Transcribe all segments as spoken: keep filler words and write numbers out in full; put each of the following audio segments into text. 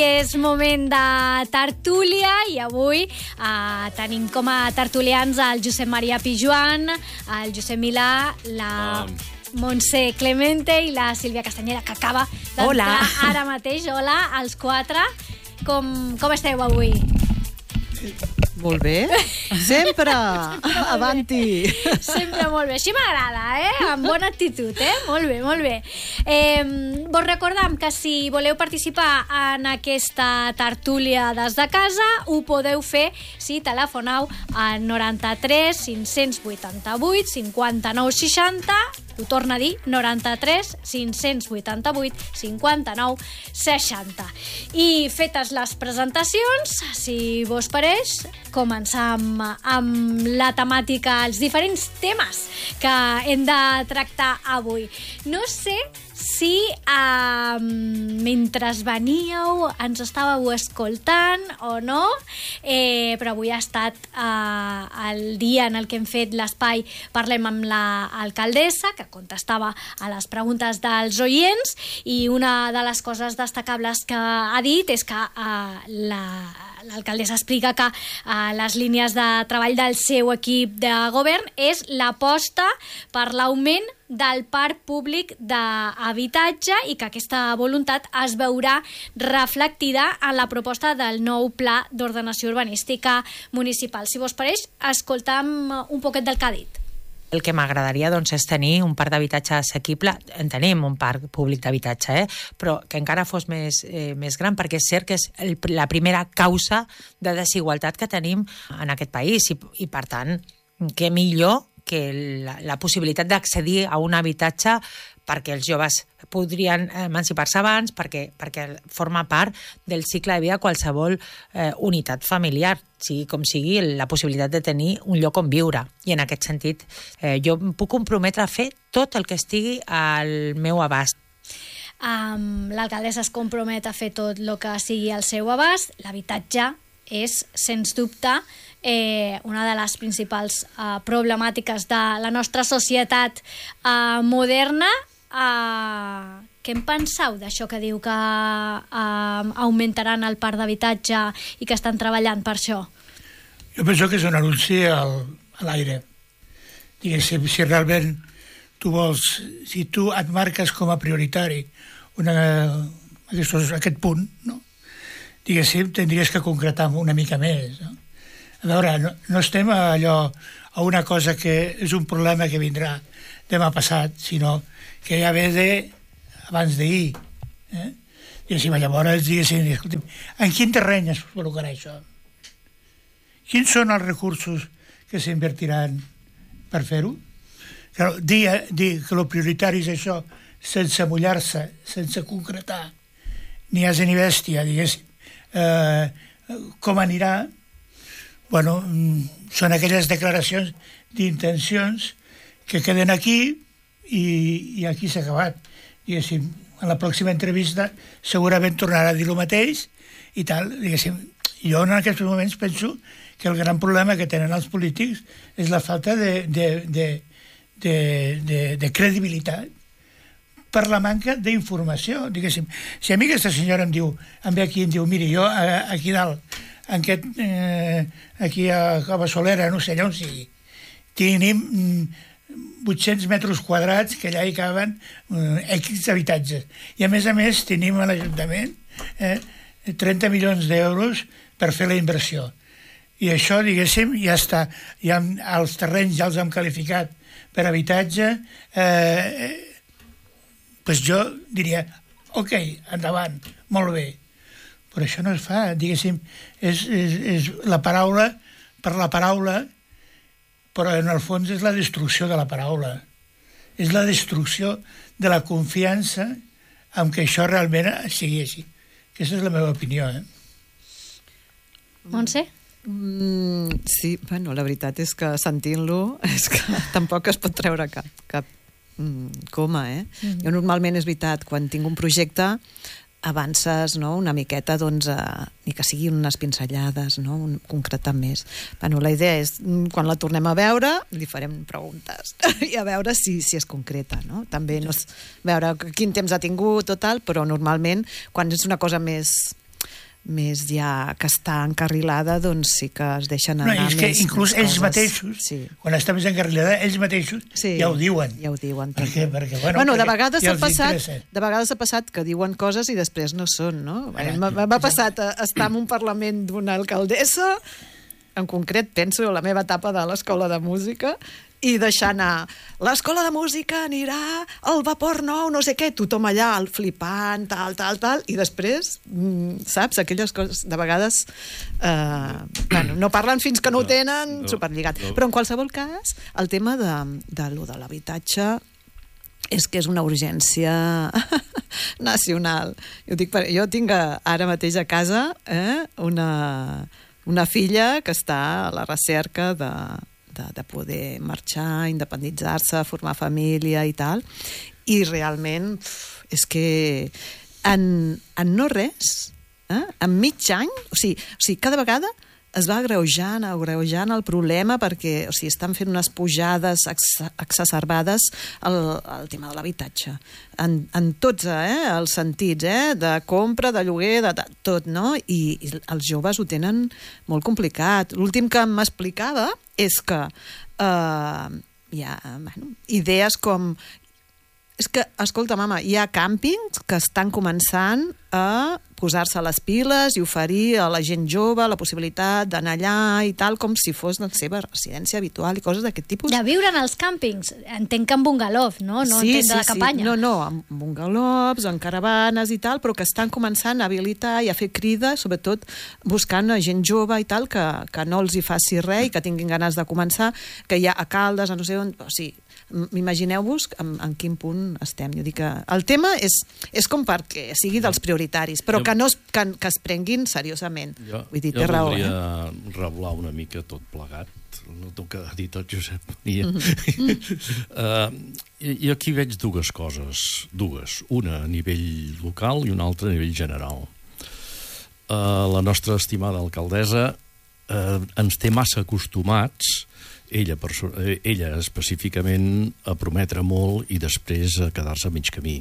És moment de tertúlia i avui eh, tenim com a tertulians el Josep Maria Pijuan, el Josep Milà, la Montse Clemente i la Sílvia Castanyera, que acaba d'entrar ara mateix. Hola, als quatre. Com, com esteu avui? Molt bé. Sempre. Avanti. Sempre molt bé. Així m'agrada, eh? Amb bona actitud, eh? Molt bé, molt bé. Eh, vos recordam que si voleu participar en aquesta tertúlia des de casa, ho podeu fer si telefoneu al noranta-tres cinc-cents vuitanta-vuit cinquanta-nou seixanta. Ho torna a dir, noranta-tres cinc-cents vuitanta-vuit cinquanta-nou seixanta. I fetes les presentacions, si vos pareix, començam amb la temàtica, els diferents temes que hem de tractar avui. No sé si eh, mentre veníeu ens estàveu escoltant o no, eh, però avui ha estat eh, el dia en el que hem fet l'espai Parlem amb l'alcaldessa, que contestava a les preguntes dels oients, i una de les coses destacables que ha dit és que eh, la l'alcaldessa explica que eh, les línies de treball del seu equip de govern és l'aposta per l'augment del parc públic d'habitatge i que aquesta voluntat es veurà reflectida en la proposta del nou pla d'ordenació urbanística municipal. Si vos pareix, escoltam un poquet del que ha dit. El que m'agradaria doncs, és tenir un parc d'habitatge assequible. En tenim un parc públic d'habitatge, eh? Però que encara fos més, eh, més gran, perquè és cert que és el, la primera causa de desigualtat que tenim en aquest país i, i per tant, què millor que la, la possibilitat d'accedir a un habitatge perquè els joves podrien emancipar-se abans, perquè, perquè forma part del cicle de vida de qualsevol eh, unitat familiar, sigui com sigui, la possibilitat de tenir un lloc on viure. I en aquest sentit, eh, jo em puc comprometre a fer tot el que estigui al meu abast. Um, l'alcaldessa es compromet a fer tot el que sigui al seu abast. L'habitatge és, sens dubte, eh, una de les principals eh, problemàtiques de la nostra societat eh, moderna. Uh, què en penseu d'això que diu que uh, augmentaran el parc d'habitatge i que estan treballant per això? Jo penso que és un anunci al, a l'aire. Diguéssim, si realment tu vols, si tu et marques com a prioritari una, aquest, aquest punt, no? Diguéssim, tindries que concretar una mica més. No? A veure, no, no estem a allò, a una cosa que és un problema que vindrà demà passat, sinó que ja ve de abans d'ahir. Eh? Diguéssim, llavors, diguéssim, escolta'm, en quin terreny es col·locarà això? Quins són els recursos que s'invertiran per fer-ho? Dir, dir que el prioritari és això, sense mullar-se, sense concretar, ni ase ni bèstia, diguéssim, eh, com anirà? Bueno, són aquelles declaracions d'intencions que queden aquí i, i aquí s'ha acabat. Diguéssim, en la pròxima entrevista segurament tornarà a dir el mateix i tal. Diguéssim, jo en aquests moments penso que el gran problema que tenen els polítics és la falta de, de, de, de, de, de credibilitat per la manca d'informació. Diguéssim, si a mi aquesta senyora em diu, em ve aquí i em diu, miri, jo aquí dalt, en aquest, eh, aquí a Cova Solera, no sé allà on sigui, tenim vuit-cents metres quadrats que allà hi caben eh, X habitatges. I a més a més tenim a l'Ajuntament eh, trenta milions d'euros per fer la inversió. I això, diguéssim, ja està. Ja els terrenys ja els hem qualificat per habitatge. Eh, doncs jo diria, ok, endavant, molt bé. Però això no es fa, diguéssim, és, és, és la paraula per la paraula, però en el fons és la destrucció de la paraula. És la destrucció de la confiança en que això realment sigui així. Aquesta és la meva opinió, eh? Montse? Mm, sí, bueno, la veritat és que sentint-lo és que tampoc es pot treure cap, cap mm, coma, eh? Mm-hmm. Jo normalment és veritat, quan tinc un projecte avances, no?, una miqueta, doncs, eh, ni que siguin unes pinzellades, no?, un, concretar més. Bueno, la idea és, quan la tornem a veure, li farem preguntes i a veure si, si és concreta, no? També no és, veure quin temps ha tingut o tal, però normalment, quan és una cosa més més ja que està encarrilada, doncs sí que es deixen anar no, és que més, inclús més ells coses. mateixos, sí. quan està més encarrilada, ells mateixos sí, ja ho diuen. Ja ho diuen. Perquè, perquè, bueno, bueno perquè de vegades ja ha passat, interessa. de vegades ha passat que diuen coses i després no són, no? Bueno, M'ha passat a estar en un parlament d'una alcaldessa, en concret penso en la meva etapa de l'escola de música, i deixar anar, l'escola de música anirà al vapor nou, no sé què, tothom allà, el flipant, tal, tal, tal, i després, saps, aquelles coses, de vegades, eh, bueno, no parlen fins que no ho tenen, no, superlligat. no. Però en qualsevol cas, el tema de, de, lo de l'habitatge és que és una urgència nacional. Jo, dic, jo tinc ara mateix a casa eh, una, una filla que està a la recerca de De, de poder marxar, independitzar-se, formar família i tal, i realment uf, és que en, en no res, eh, en mig any, o sigui, o sigui, cada vegada es va agreujant, agreujant el problema perquè, o sigui, estan fent unes pujades ex exacerbades al, al tema de l'habitatge. En, en tots eh, els sentits, eh, de compra, de lloguer, de, de tot, no? I, I els joves ho tenen molt complicat. L'últim que m'explicava és que eh, hi ha bueno, idees com... És que, escolta, mama, hi ha càmpings que estan començant a posar-se a les piles i oferir a la gent jove la possibilitat d'anar allà i tal, com si fos la seva residència habitual i coses d'aquest tipus. De viure en els càmpings. Entenc que en bungalov, no? No sí, entenc sí, de la campanya. Sí. No, no, en bungalovs, en caravanes i tal, però que estan començant a habilitar i a fer crida, sobretot buscant a gent jove i tal, que, que no els hi faci res i que tinguin ganes de començar, que hi ha a Caldes, a no sé on... O sigui, imagineu-vos en, en quin punt estem. Jo dic que el tema és, és com perquè sigui dels prioritaris, però jo, que, no es, que, que es prenguin seriosament. Jo, Vull dir, jo té raó, voldria eh? reblar una mica tot plegat. No t'ho que ha dit el Josep Maria. Mm-hmm. uh, jo aquí veig dues coses. Dues. Una a nivell local i una altra a nivell general. Uh, la nostra estimada alcaldessa uh, ens té massa acostumats ella, ella específicament a prometre molt i després a quedar-se a mig camí.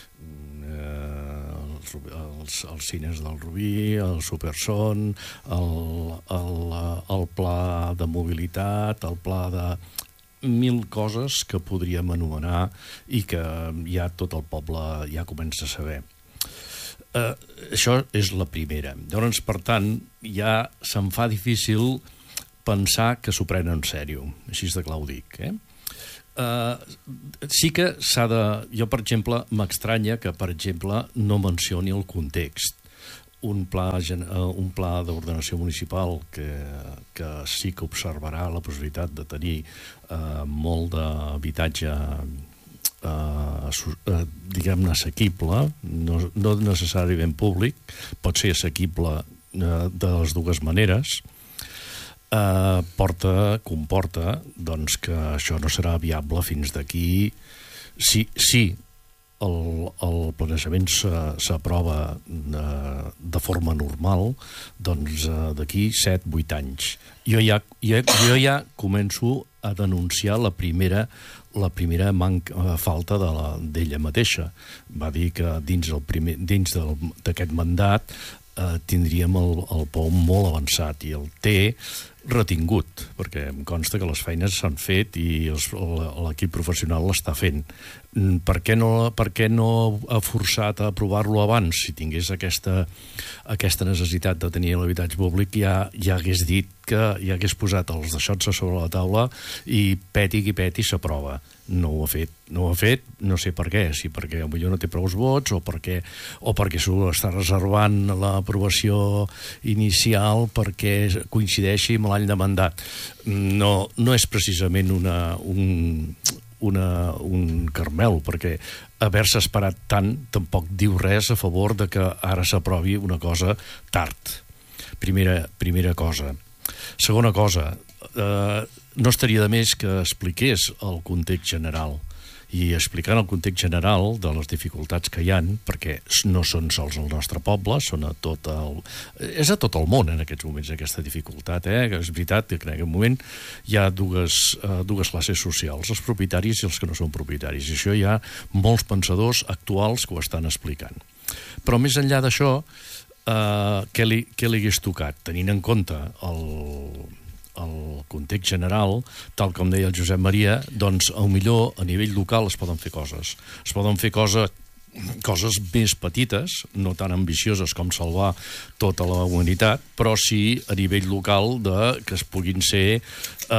Eh, els, els cines del Rubí, el Superson, el, el, el pla de mobilitat, el pla de mil coses que podríem anomenar i que ja tot el poble ja comença a saber. Eh, això és la primera. Llavors, per tant, ja se'm fa difícil pensar que s'ho prenen en sèrio, així de clar ho dic. Eh? Uh, sí que s'ha de... Jo, per exemple, m'estranya que, per exemple, no mencioni el context. Un pla, un pla d'ordenació municipal que, que sí que observarà la possibilitat de tenir uh, molt d'habitatge uh, uh, diguem-ne assequible, no, no necessàriament públic, pot ser assequible uh, de les dues maneres. Uh, porta, comporta doncs, que això no serà viable fins d'aquí. Si, si el, el planejament s'aprova de, de forma normal, doncs uh, d'aquí set vuit anys. Jo ja, ja, jo ja començo a denunciar la primera, la primera manca, uh, falta d'ella mateixa. Va dir que dins, el primer, dins d'aquest mandat uh, tindríem el, el P O M molt avançat i el té retingut, perquè em consta que les feines s'han fet i l'equip professional l'està fent. Per què no, per què no ha forçat a aprovar-lo abans? Si tingués aquesta, aquesta necessitat de tenir l'habitatge públic, ja, ja hagués dit que ja hagués posat els deixots sobre la taula i peti qui peti s'aprova. No ho ha fet. No ho ha fet, no sé per què, si perquè potser no té prou vots o perquè, o perquè s'ho està reservant l'aprovació inicial perquè coincideixi amb l'any de mandat. No, no és precisament una, un, una, un carmel, perquè haver-se esperat tant tampoc diu res a favor de que ara s'aprovi una cosa tard. Primera, primera cosa. Segona cosa, eh, no estaria de més que expliqués el context general i explicant el context general de les dificultats que hi ha, perquè no són sols al nostre poble, són a tot el... és a tot el món en aquests moments aquesta dificultat, eh? És veritat que en aquest moment hi ha dues, uh, dues classes socials, els propietaris i els que no són propietaris, i això hi ha molts pensadors actuals que ho estan explicant. Però més enllà d'això, uh, què, li, què li hagués tocat, tenint en compte el, el context general, tal com deia el Josep Maria, doncs, al millor, a nivell local es poden fer coses. Es poden fer coses coses més petites, no tan ambicioses com salvar tota la humanitat, però sí a nivell local de, que es puguin ser eh,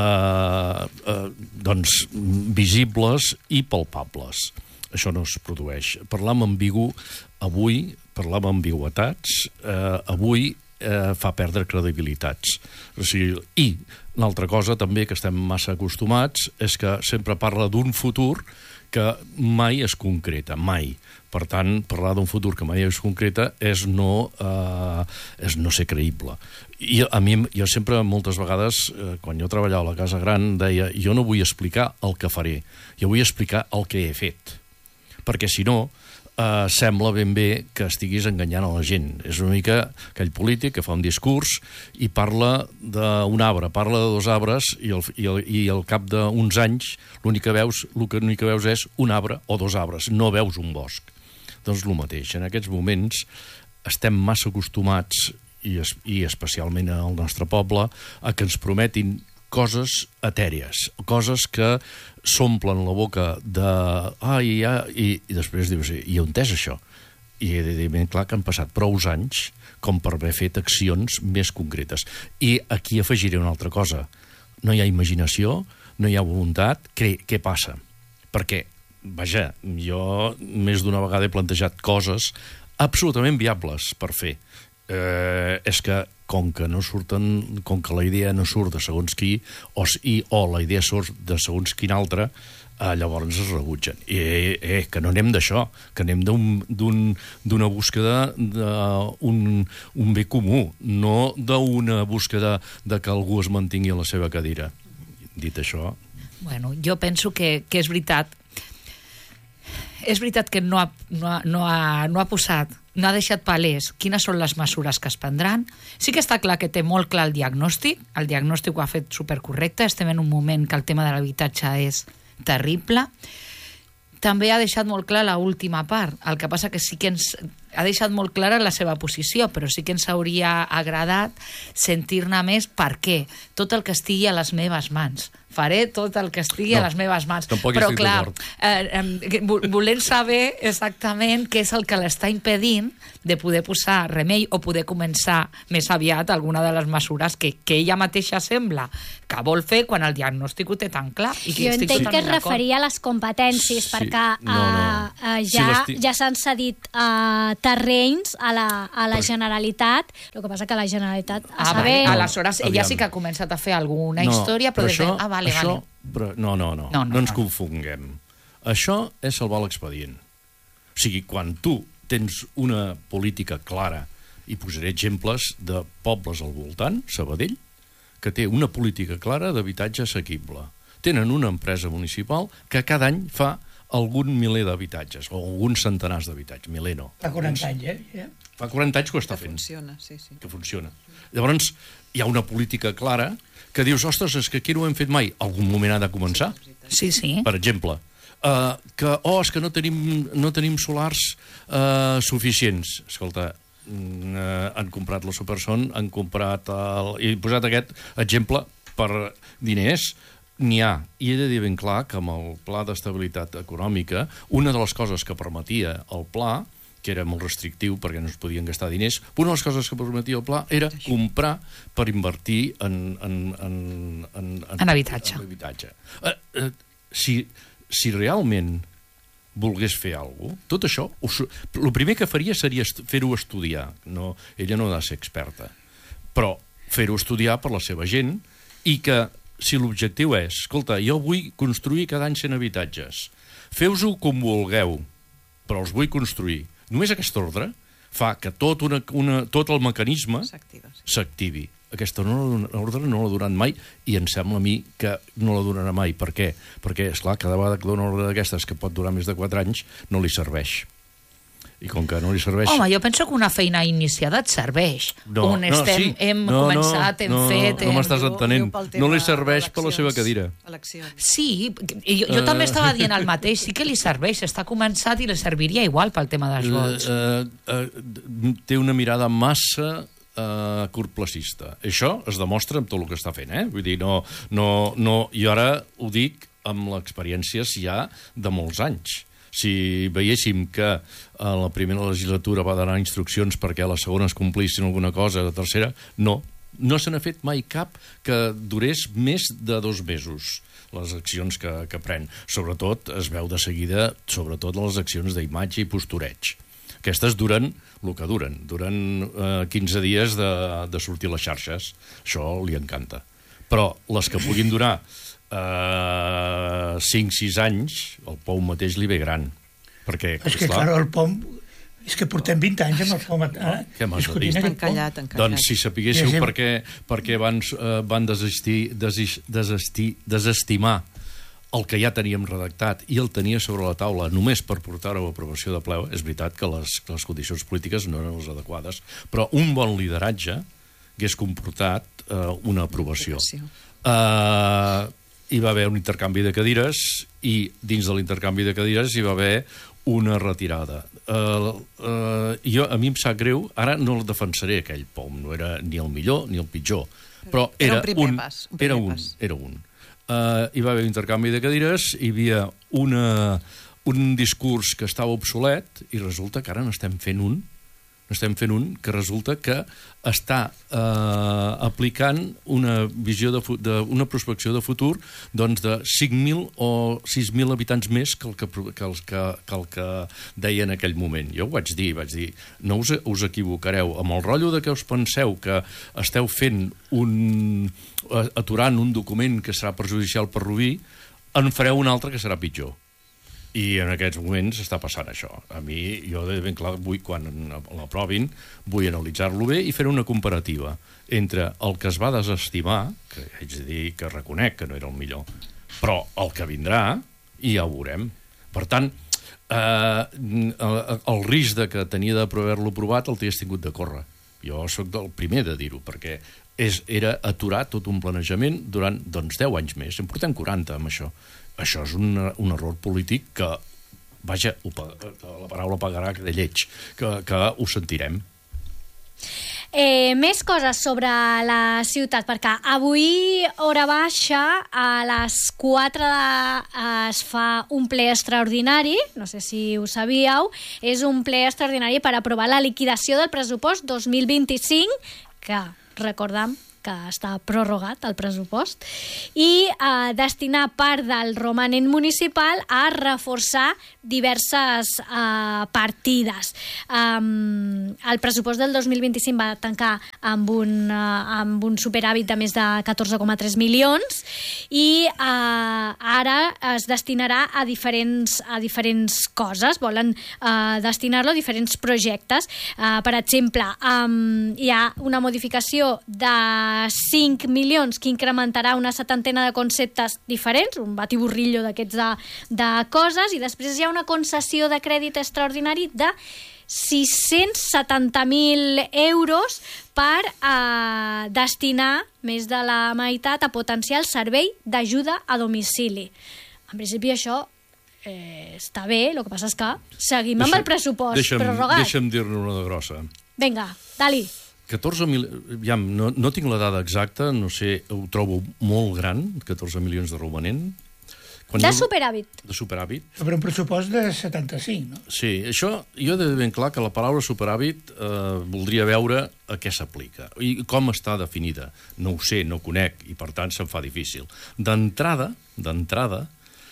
eh, doncs, visibles i palpables. Això no es produeix. Parlar amb ambigu avui, parlar amb ambigüetats, eh, avui eh, fa perdre credibilitats. O sigui, i l'altra cosa també que estem massa acostumats és que sempre parla d'un futur que mai es concreta, mai. Per tant, parlar d'un futur que mai es concreta és no, eh, és no ser creïble. I a mi, jo sempre, moltes vegades, eh, quan jo treballava a la Casa Gran, deia, jo no vull explicar el que faré, jo vull explicar el que he fet. Perquè, si no, eh, sembla ben bé que estiguis enganyant a la gent. És una mica aquell polític que fa un discurs i parla d'un arbre, parla de dos arbres i, el, i, el, i al cap d'uns anys l'únic que veus, l'únic que veus és un arbre o dos arbres, no veus un bosc. Doncs el mateix. En aquests moments estem massa acostumats, i, es, i especialment al nostre poble, a que ens prometin coses etèries, coses que s'omplen la boca de... Ai, ja... I, i després dius, i on és això? I evidentment, clar que han passat prou anys com per haver fet accions més concretes. I aquí afegiré una altra cosa. No hi ha imaginació, no hi ha voluntat. Què, què passa? Perquè, vaja, jo més d'una vegada he plantejat coses absolutament viables per fer. Eh, és que com que no surten, com que la idea no surt de segons qui, o, i, o la idea surt de segons quin altre, eh, llavors es rebutgen. I eh, eh, que no anem d'això, que anem d'una búsqueda d'un un bé comú, no d'una búsqueda de que algú es mantingui a la seva cadira. Dit això... Bueno, jo penso que, que és veritat. És veritat que no ha, no ha, no ha, no ha posat, no ha deixat palès quines són les mesures que es prendran. Sí que està clar que té molt clar el diagnòstic, el diagnòstic ho ha fet supercorrecte, estem en un moment que el tema de l'habitatge és terrible. També ha deixat molt clar la última part, el que passa que sí que ens ha deixat molt clara la seva posició, però sí que ens hauria agradat sentir-ne més per què, tot el que estigui a les meves mans. Faré tot el que estigui no, a les meves mans. Però, clar, eh, eh, volem saber exactament què és el que l'està impedint de poder posar remei o poder començar més aviat alguna de les mesures que, que ella mateixa sembla que vol fer quan el diagnòstic ho té tan clar. I que jo entenc que es referia a les competències, sí, perquè no, no. Uh, uh, ja, sí, ja s'han cedit uh, terrenys a la, a la Generalitat, el que passa que la Generalitat a ah, saber... Vale. Aleshores, ella sí que ha començat a fer alguna no, història, però, però això, de... ah, vale, això, vale. Però no, no, no, no, no, no ens no. confonguem. Això és salvar l'expedient. O sigui, quan tu tens una política clara, i posaré exemples de pobles al voltant, Sabadell, que té una política clara d'habitatge assequible. Tenen una empresa municipal que cada any fa algun miler d'habitatges, o alguns centenars d'habitatges, miler no. Fa quaranta anys, eh? Yeah. Fa quaranta anys que ho està fent. Que funciona, sí, sí. Que funciona. Llavors, hi ha una política clara que dius, ostres, és que aquí no ho hem fet mai. Algun moment ha de començar. Sí, sí. Per exemple, uh, que, oh, és que no tenim, no tenim solars uh, suficients. Escolta, uh, han comprat la Superson, han comprat... El... He posat aquest exemple per diners. N'hi ha. I he de dir ben clar que amb el Pla d'Estabilitat Econòmica, una de les coses que permetia el pla, que era molt restrictiu perquè no es podien gastar diners, una de les coses que permetia el pla era comprar per invertir en, en, en, en, en, en habitatge. En habitatge. Uh, uh, si, si realment volgués fer alguna cosa, tot això, el primer que faria seria fer-ho estudiar. No, ella no ha de ser experta, però fer-ho estudiar per la seva gent i que si l'objectiu és, escolta, jo vull construir cada any cent habitatges, feu-ho com vulgueu, però els vull construir. Només aquest ordre fa que tot, una, una, tot el mecanisme s'activi. Sí. Aquesta ordre no l'ha donat mai i em sembla a mi que no la donarà mai. Per què? Perquè, esclar, cada vegada que dona una ordre d'aquestes que pot durar més de quatre anys no li serveix. I com que no li serveix... Home, jo penso que una feina iniciada et serveix. No, On no, estem, sí. hem no, començat, no, hem no, fet... No, no hem... m'estàs entenent. No li serveix per la seva cadira. Eleccions. Sí, i jo, jo uh... també estava dient el mateix. Sí que li serveix, està començat i li serviria igual pel tema dels vots. Uh, uh, uh, té una mirada massa uh, curtplacista. Això es demostra amb tot el que està fent, eh? Vull dir, no... no, no i ara ho dic amb l'experiències ja de molts anys. Si veiéssim que a la primera legislatura va donar instruccions perquè a la segona es complissin alguna cosa, a la tercera, no. No se n'ha fet mai cap que durés més de dos mesos, les accions que, que pren. Sobretot, es veu de seguida, sobretot les accions d'imatge i postureig. Aquestes duren el que duren. Duren eh, quinze dies de, de sortir a les xarxes. Això li encanta. Però les que puguin durar Uh, cinc sis anys, el P O M mateix li ve gran. Perquè, és que, clar, el P O M... És que portem vint anys amb el P O M. Eh? Què m'has de dir? Encallat, encallat. Doncs si sapiguéssiu per què, per què van, uh, van desistir, desis, desestir, desestimar el que ja teníem redactat i el tenia sobre la taula només per portar-ho a aprovació de ple, és veritat que les, que les condicions polítiques no eren les adequades, però un bon lideratge hagués comportat uh, una aprovació. Uh, hi va haver un intercanvi de cadires i dins de l'intercanvi de cadires hi va haver una retirada. Uh, uh, jo, a mi em sap greu, ara no el defensaré aquell P O M, no era ni el millor ni el pitjor, però era, era un, un, pas, un era un, era un. Uh, hi va haver un intercanvi de cadires, hi havia una, un discurs que estava obsolet i resulta que ara n'estem fent un estem fent un que resulta que està eh, aplicant una visió de, de una prospecció de futur doncs de cinc mil o sis mil habitants més que el que, que, el que, que el que deia en aquell moment. Jo ho vaig dir, vaig dir, no us, us equivocareu, amb el rotllo de que us penseu que esteu fent un... aturant un document que serà perjudicial per Rubí, en fareu un altre que serà pitjor. I en aquests moments està passant això. A mi, jo de ben clar, vull, quan l'aprovin, vull analitzar-lo bé i fer una comparativa entre el que es va desestimar, que haig de dir que reconec que no era el millor, però el que vindrà, i ja ho veurem. Per tant, eh, el risc de que tenia d'haver-lo aprovat el t'hagués tingut de córrer. Jo sóc el primer de dir-ho, perquè és, era aturar tot un planejament durant doncs, deu anys més. En portem quaranta amb això. Això és un, un error polític que, vaja, la paraula pagarà de lleig, que, que ho sentirem. Eh, més coses sobre la ciutat, perquè avui, hora baixa, a les quatre es fa un ple extraordinari, no sé si ho sabíeu, és un ple extraordinari per aprovar la liquidació del pressupost dos mil vint-i-cinc, que recordem que està prorrogat el pressupost, i eh, destinar part del romanent municipal a reforçar diverses eh, partides. Um, el pressupost del dos mil vint-i-cinc va tancar amb un, uh, amb un superàvit de més de catorze coma tres milions i uh, ara es destinarà a diferents, a diferents coses. Volen uh, destinar-lo a diferents projectes. Uh, per exemple, um, hi ha una modificació de cinc milions que incrementarà una setantena de conceptes diferents, un batiburrillo d'aquests de, de coses, i després hi ha una concessió de crèdit extraordinari de sis-cents setanta mil euros per eh, destinar més de la meitat a potenciar el servei d'ajuda a domicili. En principi això eh, està bé, el que passa és que seguim Deixa, amb el pressupost deixa'm, prorrogat. Deixa'm dir-ne una de grossa. Vinga, dali. catorze mil... Ja, no, no tinc la dada exacta, no sé, ho trobo molt gran, catorze milions de romanent. Quan de jo... superàvit. De superàvit. Sobre un pressupost de setanta-cinc, no? Sí, això jo he de dir ben clar que la paraula superàvit eh, voldria veure a què s'aplica i com està definida. No ho sé, no conec, i per tant se'm fa difícil. D'entrada, d'entrada,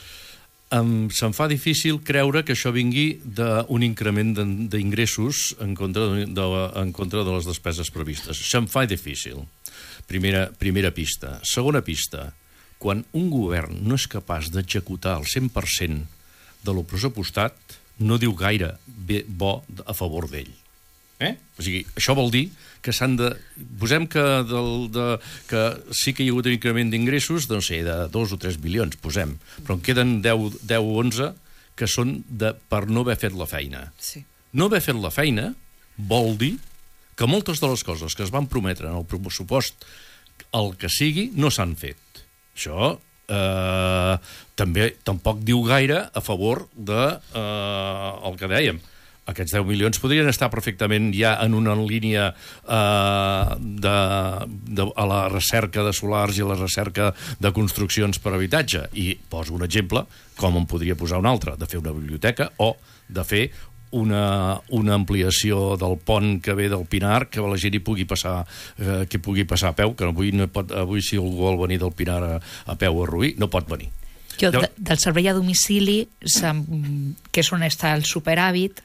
Um, se'm fa difícil creure que això vingui d'un increment d'ingressos en, contra de, de, en contra de les despeses previstes. Se'm fa difícil. Primera, primera pista. Segona pista. Quan un govern no és capaç d'executar el cent per cent de lo pressupostat, no diu gaire bé, bo a favor d'ell. Eh? O sigui, això vol dir que s'han de... Posem que, del, de, que sí que hi ha hagut un increment d'ingressos, no sé, de dos o tres milions, posem, però en queden deu o onze que són de, per no haver fet la feina. Sí. No haver fet la feina vol dir que moltes de les coses que es van prometre en el pressupost, el que sigui, no s'han fet. Això eh, també tampoc diu gaire a favor de eh, el que dèiem. Aquests deu milions podrien estar perfectament ja en una línia eh, de, de, a la recerca de solars i a la recerca de construccions per habitatge. I poso un exemple, com en podria posar un altre, de fer una biblioteca o de fer una, una ampliació del pont que ve del Pinar, que la gent hi pugui passar, eh, que pugui passar a peu, que avui, no pot, avui si algú vol venir del Pinar a, a peu a Rubí, no pot venir. Jo, de, del servei a domicili, que és on està el superàvit,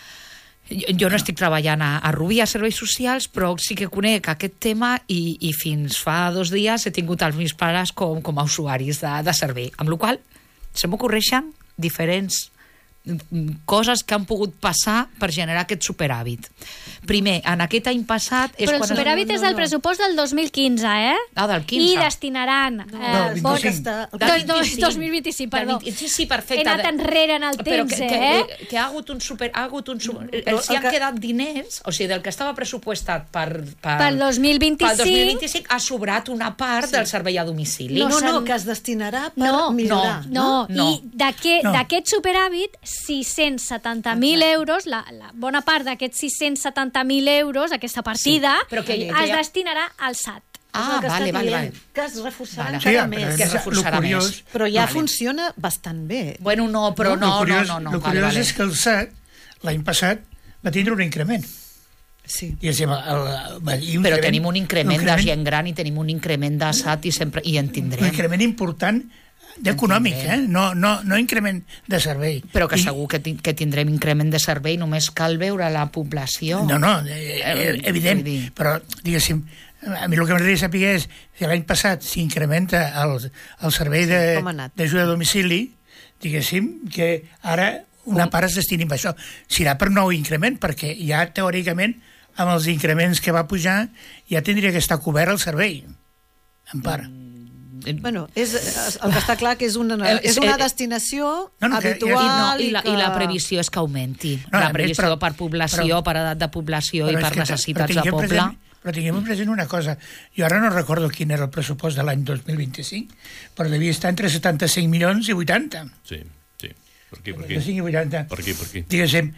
jo no estic treballant a, a Rubí a serveis socials, però sí que conec aquest tema i, i fins fa dos dies he tingut els meus pares com, com a usuaris de, de servei, amb la qual cosa se m'ocorreixen diferents coses que han pogut passar per generar aquest superàvit. Primer, en aquest any passat... És Però el quan superàvit es... és del pressupost del dos mil quinze, eh? Ah, del quinze. I destinaran... No, eh, del bon- vint-i-cinc. Dos- dos- dos mil vint-i-cinc, perdó. Del vint- Sí, sí, perfecte. He anat enrere en el Però temps, que, que, eh? que ha hagut un super... Ha hagut un super no, els hi el han que- quedat diners, o sigui, del que estava pressupostat per... per Pel dos mil vint-i-cinc. Pel dos mil vint-i-cinc ha sobrat una part sí. del servei a domicili. No, no, s'han- que es destinarà per No, millorar. No, No. i d'aquest No. d'aquest superàvit, sis-cents setanta mil euros, la, la bona part d'aquests sis-cents setanta mil euros, aquesta partida, Sí, però que- es que ja- destinarà al S A T. És Ah, el que vale, està vale, dient, vale. que es reforçarà Vale. encara Sí, més. que es lo reforçarà curiós, més. Però ja Vale. funciona bastant bé. Bueno, no, però no, lo curiós, no, no. no. lo Vale, curiós vale. és que el S A T, l'any passat, va tindre un increment. Sí. Diguéssim, el, el, i un Però increment- tenim un increment de increment- gent gran i tenim un increment de S A T i sempre i en un tindrem. increment important d'econòmic, eh? no, no, no increment de servei. Però que I- segur que, ti- que tindrem increment de servei, només cal veure la població. No, no, eh, eh, evident, Vull dir- però, diguéssim, a mi el que m'agradaria saber és si l'any passat s'incrementa el, el servei de- com ha anat. d'ajuda a domicili, diguéssim, que ara una part es destini a això. Serà per nou increment, perquè ja, teòricament, amb els increments que va pujar, ja tindria que estar cobert el servei, en part. Bueno, és, és- el que està clar que és una, Eh, és eh, una eh, destinació no, no, que- I, habitual no, i, la, que... I la previsió és que augmenti. No, la a més, previsió però- per població, però- per edat de població i Però és per que- necessitats però de tinguem poble. Present, però tinguem present una cosa. Jo ara no recordo quin era el pressupost de l'any dos mil vint-i-cinc, però devia estar entre setanta-cinc milions i vuitanta. Sí, sí. Per aquí, per aquí. setanta-cinc i vuitanta. Per aquí, per aquí. Diguéssim,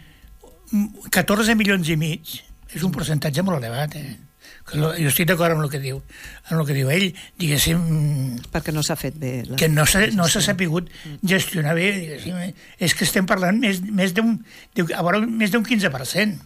catorze milions i mig és un percentatge molt elevat, eh? Que lo- jo estic d'acord amb el que diu, amb el que diu ell, diguéssim, Perquè no s'ha fet bé. La... que no s'ha no s'ha sapigut gestionar bé, diguéssim, eh? És que estem parlant més, més d'un diu, a veure, més d'un quinze per cent.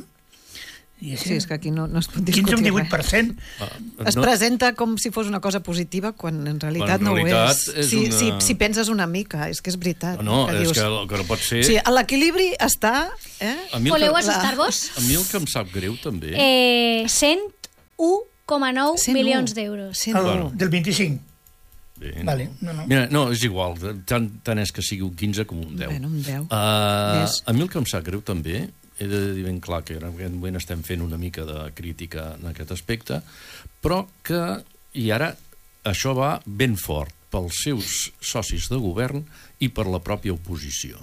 Sí, és que aquí no, no es pot quinze discutir o un divuit res. per cent. Ah, Es presenta com si fos una cosa positiva quan en realitat, Quan en realitat no ho és. és si, una- si, si penses una mica, és que és veritat. No, no, que és dius. que el que no pot ser... Sí, l'equilibri està... Eh? A mi el Voleu que, assustar-vos? a mi el que em sap greu, també... Eh, cent u coma nou cent u. milions d'euros. cent u. El, del vint-i-cinc. Bé, Vale, no, no. Mira, no, és igual, tant, tant és que sigui un quinze com un deu. Bueno, un deu. Uh, Més. a mi el que em sap greu també, he de dir ben clar que en aquest moment estem fent una mica de crítica en aquest aspecte, però que, i ara, això va ben fort pels seus socis de govern i per la pròpia oposició.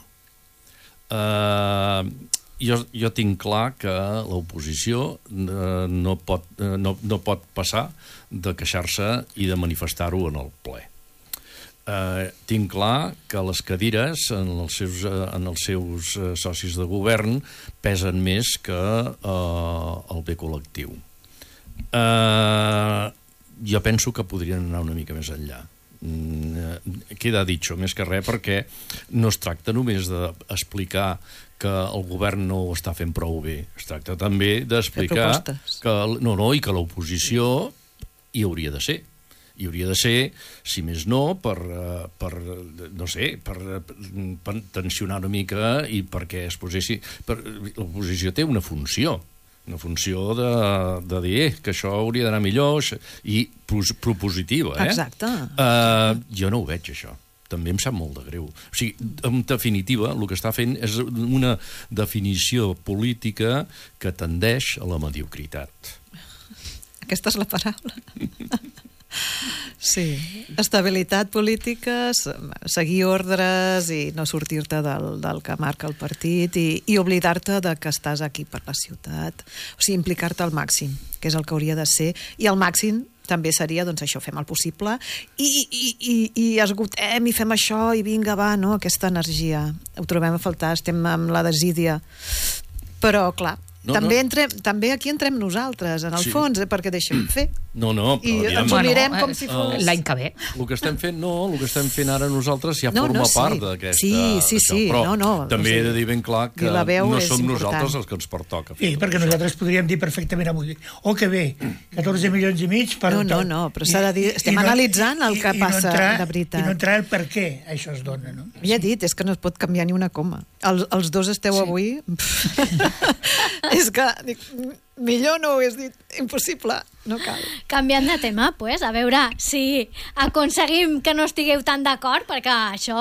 Uh, jo, jo tinc clar que l'oposició uh, no, pot, uh, no, no pot passar de queixar-se i de manifestar-ho en el ple. Uh, tinc clar que les cadires en els seus, uh, en els seus uh, socis de govern pesen més que uh, el bé col·lectiu. Uh, jo penso que podrien anar una mica més enllà. Mm, queda dicho, més que res, perquè no es tracta només d'explicar que el govern no ho està fent prou bé. Es tracta també d'explicar Fer propostes. que, no, no, i que l'oposició hi hauria de ser. Hi hauria de ser, si més no, per, eh, per no sé, per, per tensionar una mica i perquè es posessi... Per, l'oposició té una funció, una funció de, de dir eh, que això hauria d'anar millor i pros, propositiva, eh? Exacte. Uh, jo no ho veig, això. També em sap molt de greu. O sigui, en definitiva, el que està fent és una definició política que tendeix a la mediocritat. Aquesta és la paraula. Sí, estabilitat política, seguir ordres i no sortir-te del, del que marca el partit i, i oblidar-te de que estàs aquí per la ciutat. O sigui, implicar-te al màxim, que és el que hauria de ser, i al màxim també seria, doncs això, fem el possible i, i, i, i esgotem i fem això i vinga, va, no? Aquesta energia. Ho trobem a faltar, estem amb la desídia. Però, clar, No, també, no. Entrem, també aquí entrem nosaltres, en el Sí. fons, eh, perquè deixem fer. No, no, I però ens ho aviam, mirem Bueno, com eh, si fos... L'any que ve. el que estem fent, no, el que estem fent ara nosaltres ja No, forma no, sí. part d'aquesta... Sí, sí, d'això. sí, Però no, no, també o sigui, he de dir ben clar que i la veu no és som important. nosaltres els que ens pertoca. fer Sí, tot perquè això. nosaltres podríem dir perfectament avui, oh, que bé, catorze milions i mig per... No, no, no, però s'ha de dir, estem analitzant el que i, i passa no entrar, de veritat. I no entrar el per què això es dona, no? Ja he dit, és que no es pot canviar ni una coma. El, els dos esteu sí. avui... és que, dic, millor no ho has dit, impossible, no cal. Canviant de tema, pues, a veure si aconseguim que no estigueu tan d'acord, perquè això,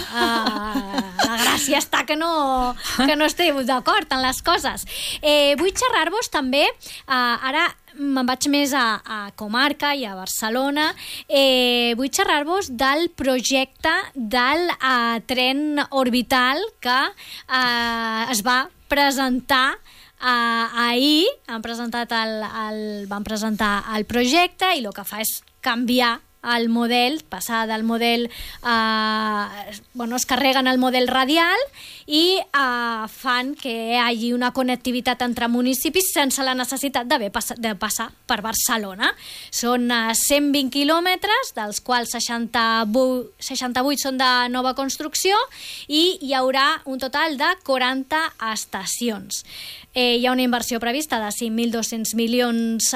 eh, la gràcia està que no, que no esteu d'acord en les coses. Eh, vull xerrar-vos també, eh, ara me'n vaig més a, a comarca i a Barcelona, eh, vull xerrar-vos del projecte del eh, tren orbital que eh, es va presentar Uh, ahir han presentat el, el, van presentar el projecte i el que fa és canviar el model, passar del model uh, bueno, es carreguen el model radial i uh, fan que hi hagi una connectivitat entre municipis sense la necessitat d'haver pass de passar per Barcelona. Són uh, cent vint quilòmetres, dels quals seixanta-vuit, seixanta-vuit són de nova construcció i hi haurà un total de quaranta estacions. Eh, hi ha una inversió prevista de cinc mil dos-cents milions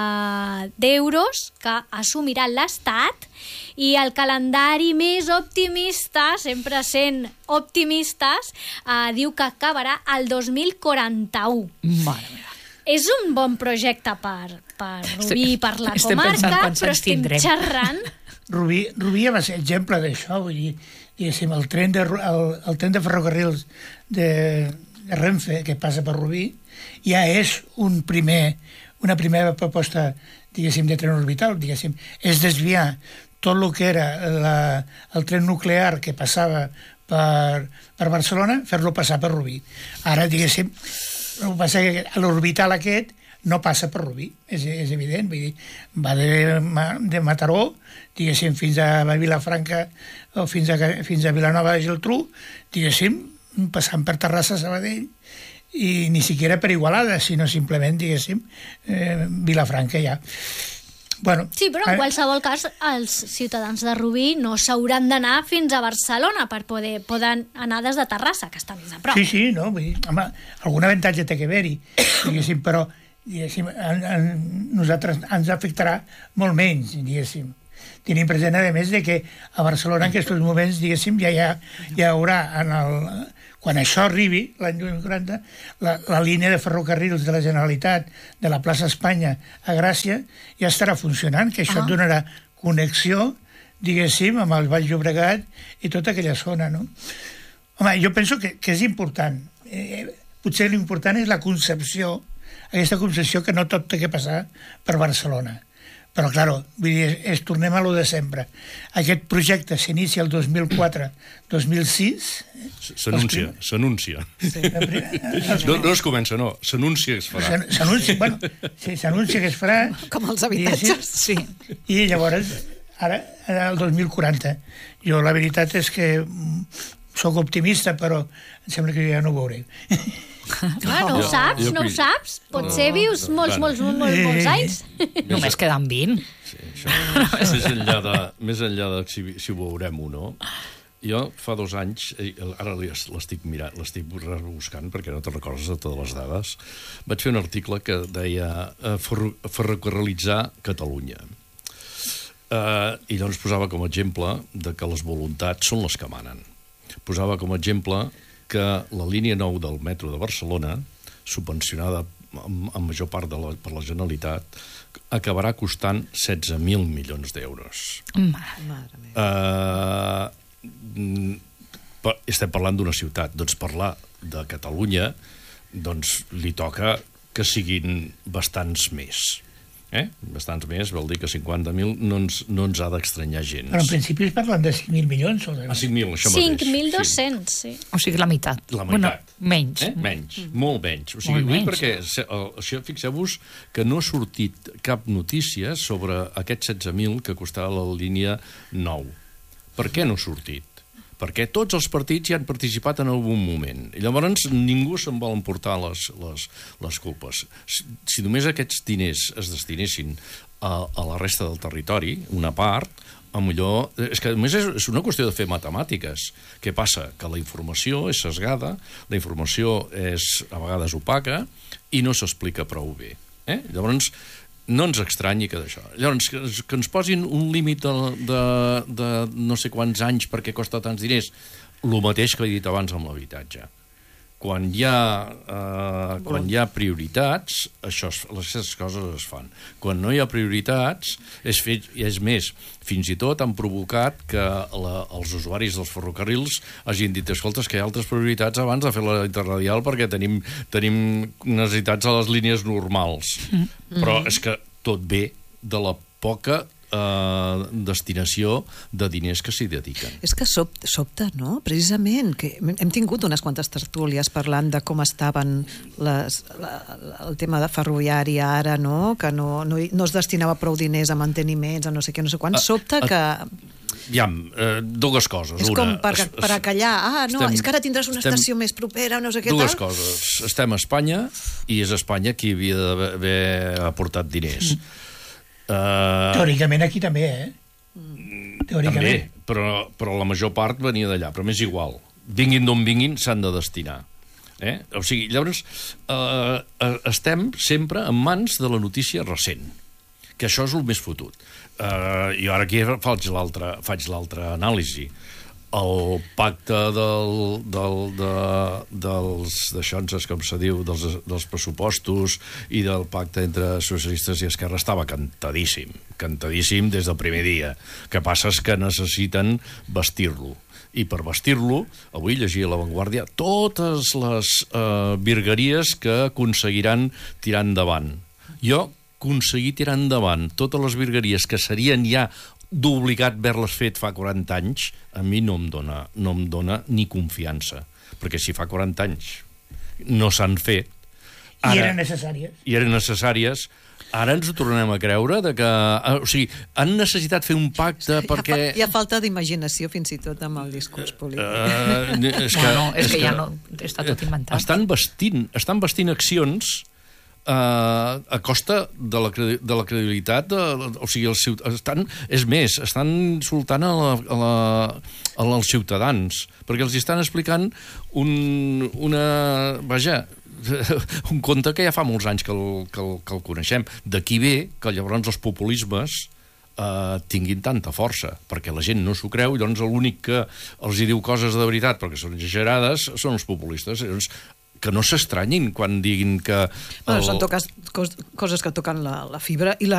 eh, d'euros que assumirà l'Estat i el calendari més optimista, sempre sent optimistes, eh, diu que acabarà el dos mil quaranta-u. Mare meva. És un bon projecte per, per Rubí i per la Estem pensant comarca, quants però anys estem tindrem. xerrant... Rubí, Rubí va ser exemple d'això, vull dir, diguéssim, el tren de, el, el tren de ferrocarrils de, de Renfe, que passa per Rubí, ja és un primer, una primera proposta, diguéssim, de tren orbital, diguéssim, és desviar tot el que era la, el tren nuclear que passava per, per Barcelona, fer-lo passar per Rubí. Ara, diguéssim, el que passa és que l'orbital aquest no passa per Rubí, és, és evident, vull dir, va de, de Mataró, diguéssim, fins a Vilafranca o fins a, fins a Vilanova de Geltrú, diguéssim, passant per Terrassa, Sabadell, i ni siquiera per Igualada, sinó simplement, diguéssim, eh, Vilafranca ja. Bueno, Sí, però en qualsevol cas els ciutadans de Rubí no s'hauran d'anar fins a Barcelona per poder, poden anar des de Terrassa, que està més a prop. Sí, sí, no? Vull dir, home, algun avantatge té que haver-hi, diguéssim, però diguéssim, en, en, nosaltres ens afectarà molt menys, diguéssim. Tenim present, a més, de que a Barcelona en aquests moments, diguéssim, ja hi, ha, ja hi haurà, en el, quan això arribi, l'any dos mil quaranta, la, la línia de ferrocarrils de la Generalitat de la plaça Espanya a Gràcia ja estarà funcionant, que això Ah. et donarà connexió, diguéssim, amb el Vall Llobregat i tota aquella zona, no? Home, jo penso que, que és important. Eh, potser l'important és la concepció, aquesta concepció que no tot té que passar per Barcelona. Però, clar, vull dir, és, és, tornem a lo de sempre. Aquest projecte s'inicia el dos mil quatre dos mil sis. S'anuncia, s'anuncia. Sí. No, no es comença, no, s'anuncia que es farà. S'anuncia, bueno, sí, s'anuncia que es farà. Com els habitatges. Sí. I llavors, ara, el dos mil quaranta. Jo la veritat és que sóc optimista, però em sembla que jo ja no ho veuré. Clar, no ho Jo- saps, jo no ho cuido. saps. Potser vius molts, molts, molts, molts, Eh. molts anys. Només queden vint. Sí, això, més enllà de, més enllà de si, si ho veurem o no, jo fa dos anys, eh, ara li- l'estic mirant, l'estic buscant perquè no te recordes de totes les dades, vaig fer un article que deia eh, ferro- ferrocarrilitzar Catalunya. Eh, I llavors posava com a exemple de que les voluntats són les que manen. Posava com a exemple que la línia nou del metro de Barcelona, subvencionada en, en major part de la, per la Generalitat, acabarà costant setze mil milions d'euros. Mare. Mare meva. Uh, pa, estem parlant d'una ciutat. Doncs parlar de Catalunya doncs li toca que siguin bastants més. Eh? Bastants més, vol dir que cinquanta mil no ens, no ens ha d'estranyar gens. Però en principi es parlen de cinc mil milions. O de... Ah, cinc mil, això mateix. cinc mil dos-cents, sí. O sigui, la meitat. La Bueno, meitat. menys. Eh? Menys, mm. molt menys. O sigui, Molt menys. perquè se- el- això, fixeu-vos que no ha sortit cap notícia sobre aquests setze mil que costava la línia nou. Per què no ha sortit? Perquè tots els partits hi han participat en algun moment. I llavors ningú se'n vol emportar les, les, les culpes. Si, si només aquests diners es destinessin a, a la resta del territori, una part, a millor... És que només és, és una qüestió de fer matemàtiques. Què passa? Que la informació és sesgada, la informació és a vegades opaca i no s'explica prou bé. Eh? Llavors, no ens estranyi que d'això. Llavors, que, que ens posin un límit de, de, de no sé quants anys perquè costa tants diners, el mateix que he dit abans amb l'habitatge. Quan hi ha, eh, quan hi ha prioritats, això, es- les coses es fan. Quan no hi ha prioritats, és, fet, és més, fins i tot han provocat que la, els usuaris dels ferrocarrils hagin dit, escolta, que hi ha altres prioritats abans de fer la interradial perquè tenim, tenim necessitats a les línies normals. Mm. Però és que tot ve de la poca eh, destinació de diners que s'hi dediquen. És que sobta, sobta, no? Precisament, que hem tingut unes quantes tertúlies parlant de com estaven les, la, el tema de ferroviari ara, no? Que no, no, no es destinava prou diners a manteniments, a no sé què, no sé quant. Sobta que... Aviam, eh, dues coses. És Una, com per, es- per acallar. Ah, no, estem- és que ara tindràs una estem- estació més propera, no sé què Dues tal. coses. Estem a Espanya i és Espanya qui havia d'haver aportat diners. Mm. Uh, Teòricament aquí també, eh? també, Teòricament. però, però la major part venia d'allà, però m'és igual. Vinguin d'on vinguin, s'han de destinar. Eh? O sigui, llavors, uh, uh, estem sempre en mans de la notícia recent, que això és el més fotut. Uh, I ara aquí faig l'altra faig l'altra anàlisi. El pacte del, del, de, dels d'això, com se diu, dels, dels pressupostos i del pacte entre socialistes i Esquerra estava cantadíssim, cantadíssim des del primer dia. El que passa és que necessiten vestir-lo. I per vestir-lo, avui llegia a La Vanguardia totes les eh, virgueries que aconseguiran tirar endavant. Jo aconseguir tirar endavant totes les virgueries que serien ja d'obligat haver-les fet fa quaranta anys, a mi no em dona, no em dona ni confiança. Perquè si fa quaranta anys no s'han fet... I eren necessàries. I eren necessàries... Ara ens ho tornem a creure, de que... O sigui, han necessitat fer un pacte perquè... Hi ha, hi ha falta d'imaginació fins i tot amb el discurs polític. Uh, és que, Bueno, és que ja no- està tot inventat. Estan vestint, estan vestint accions uh, a costa de la, credi- de la credibilitat, de, o sigui, els ciut- estan, és més, estan insultant a la, a la, a els ciutadans, perquè els estan explicant un, una... Vaja, un conte que ja fa molts anys que el, que el, que el coneixem. D'aquí ve que llavors els populismes eh, tinguin tanta força, perquè la gent no s'ho creu, i llavors l'únic que els hi diu coses de veritat perquè són exagerades són els populistes. Llavors, que no s'estranyin quan diguin que... Bueno, són toques, cos, coses que toquen la, la fibra i la